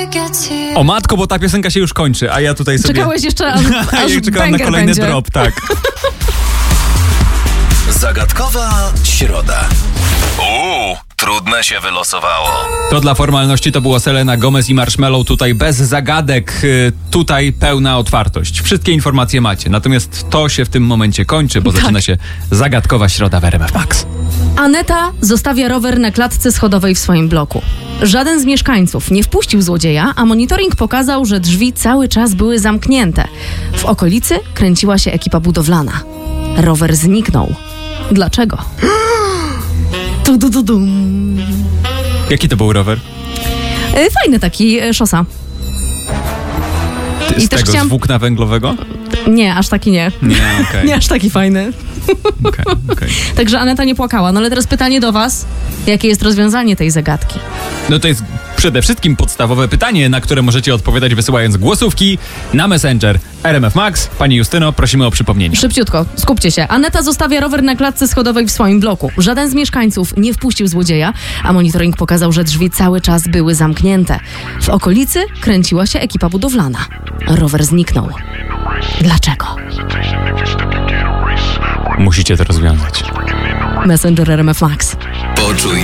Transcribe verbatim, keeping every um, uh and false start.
O matko, bo ta piosenka się już kończy, a ja tutaj sobie... Czekałeś jeszcze, aż, aż ja czekałem na kolejny będzie. drop, tak. Zagadkowa środa. Uuu, trudne się wylosowało. To dla formalności to było Selena Gomez i Marshmello, tutaj bez zagadek, tutaj pełna otwartość. Wszystkie informacje macie, natomiast to się w tym momencie kończy, bo Tak. zaczyna się zagadkowa środa w R M F Max. Aneta zostawia rower na klatce schodowej w swoim bloku. Żaden z mieszkańców nie wpuścił złodzieja, a monitoring pokazał, że drzwi cały czas były zamknięte. W okolicy kręciła się ekipa budowlana. Rower zniknął. Dlaczego? Tu, du, du, dum. Jaki to był rower? E, Fajny taki, e, szosa. Ty, I z też tego, chciałam- z włókna węglowego? Nie, aż taki nie. Nie, okej. Nie aż taki fajny. okej, okej. Także Aneta nie płakała. No ale teraz pytanie do was. Jakie jest rozwiązanie tej zagadki? No to jest przede wszystkim podstawowe pytanie, na które możecie odpowiadać wysyłając głosówki na Messenger R M F Max. Pani Justyno, prosimy o przypomnienie. Szybciutko, skupcie się. Aneta zostawia rower na klatce schodowej w swoim bloku. Żaden z mieszkańców nie wpuścił złodzieja, a monitoring pokazał, że drzwi cały czas były zamknięte. W okolicy kręciła się ekipa budowlana. Rower zniknął. Dlaczego? Musicie to rozwiązać. Messenger R M F Max. Poczuj